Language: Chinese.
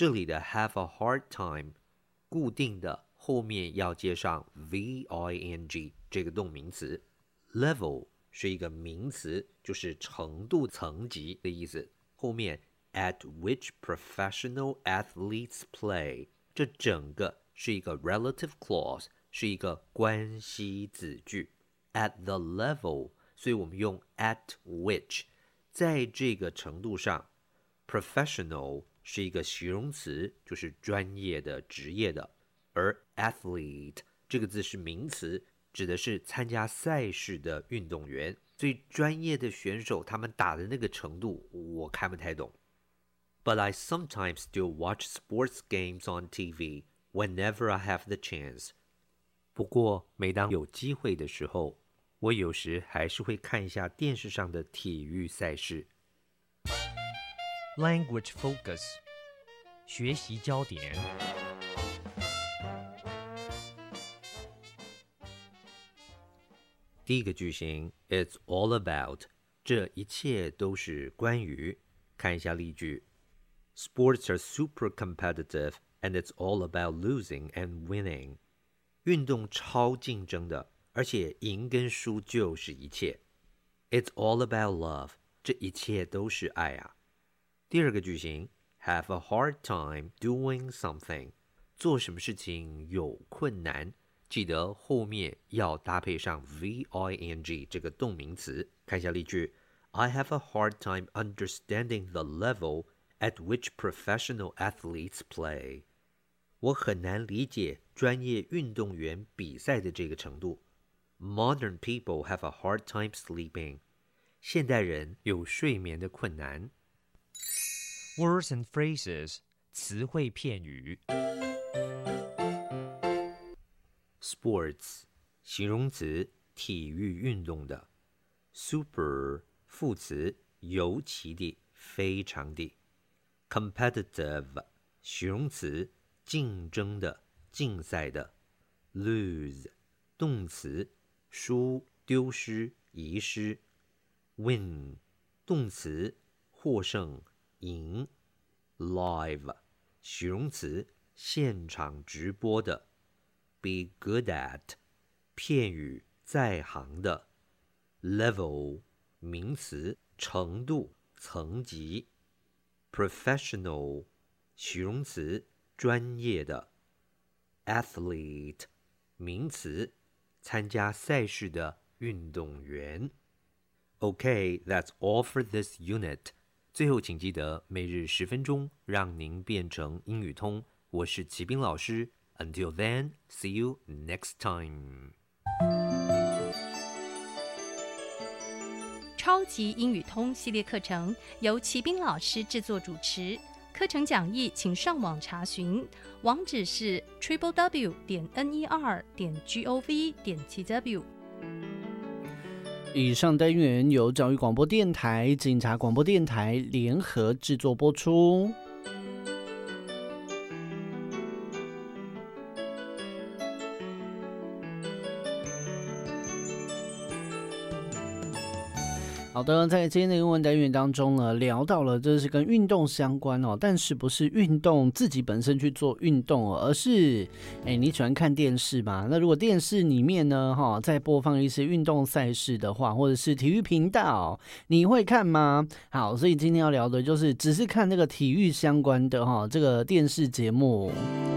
这里的 have a hard time 固定的后面要接上 V-I-N-G 这个动名词。 Level 是一个名词，就是程度层级的意思，后面 at which professional athletes play 这整个是一个 relative clause， 是一个关系子句。 at the level， 所以我们用 at which， 在这个程度上。 professional 是一个形容词，就是专业的、职业的，而 athlete 这个字是名词，指的是参加赛事的运动员。所以专业的选手他们打的那个程度我看不太懂。 But I sometimes still watch sports games on TV whenever I have the chance。 不过每当有机会的时候，我有时还是会看一下电视上的体育赛事。 Language focus， 学习焦点。 第一个句型 It's all about， 这一切都是关于。看一下例句。 Sports are super competitive and it's all about losing and winning。 运动超竞争的，而且赢跟输就是一切。 It's all about love， 这一切都是爱啊。第二个句型 Have a hard time doing something， 做什么事情有困难，记得后面要搭配上 V-I-N-G 这个动名词。看一下例句。 I have a hard time understanding the level at which professional athletes play。 我很难理解专业运动员比赛的这个程度。 Modern people have a hard time sleeping。 现代人有睡眠的困难。 Words and phrases， 词汇片语。 Sports 形容词，体育运动的。 Super 副词，尤其的，非常的。 Competitive 形容词，竞争的，竞赛的。 Lose 动词，输、丢失、遗失。 Win 动词，获胜、赢。 Live 形容词，现场直播的。 Be good at 片语，在行的。 Level 名词，程度、层级。 Professional 形容词，专业的。 Athlete 名词，参加赛事的运动员。 Okay, that's all for this unit。 最后请记得每日10分钟，让您变成英语通。我是齐斌老师。Until then, see you next time. 超级英语通系列课程由齐斌老师制作主持，课程讲义请上网查询，网址是 www.ner.gov.tw。 以上单元由教育广播电台、警察广播电台联合制作播出。好的，在今天的英文单元当中呢，聊到了这是跟运动相关哦，但是不是运动自己本身去做运动哦，而是你喜欢看电视吗？那如果电视里面呢在播放一些运动赛事的话，或者是体育频道，你会看吗？好，所以今天要聊的就是只是看那个体育相关的这个电视节目。